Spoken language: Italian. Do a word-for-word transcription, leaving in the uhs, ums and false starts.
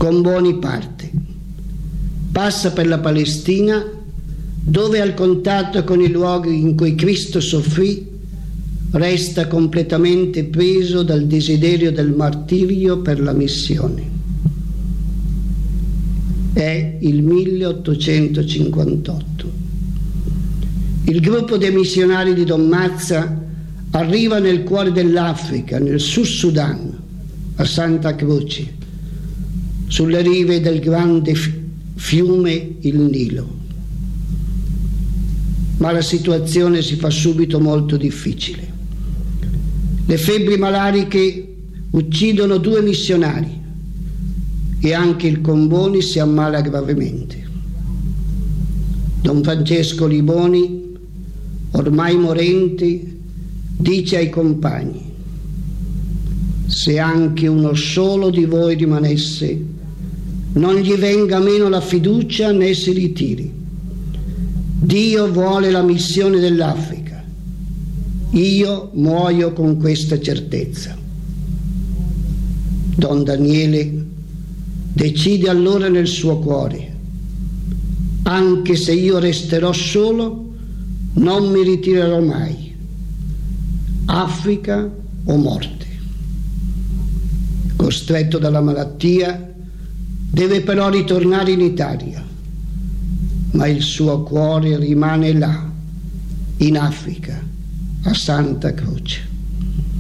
Comboni parte, passa per la Palestina, dove al contatto con i luoghi in cui Cristo soffrì resta completamente preso dal desiderio del martirio per la missione. È il milleottocentocinquantotto. Il gruppo dei missionari di Don Mazza arriva nel cuore dell'Africa, nel Sud Sudan, a Santa Croce, sulle rive del grande fiume il Nilo. Ma la situazione si fa subito molto difficile. Le febbri malariche uccidono due missionari e anche il Comboni si ammala gravemente. Don Francesco Liboni, ormai morente, dice ai compagni: se anche uno solo di voi rimanesse, non gli venga meno la fiducia né si ritiri. Dio vuole la missione dell'Africa. Io muoio con questa certezza. Don Daniele decide allora nel suo cuore: anche se io resterò solo, non mi ritirerò mai. Africa o morte. Costretto dalla malattia, deve però ritornare in Italia, ma il suo cuore rimane là, in Africa, a Santa Croce.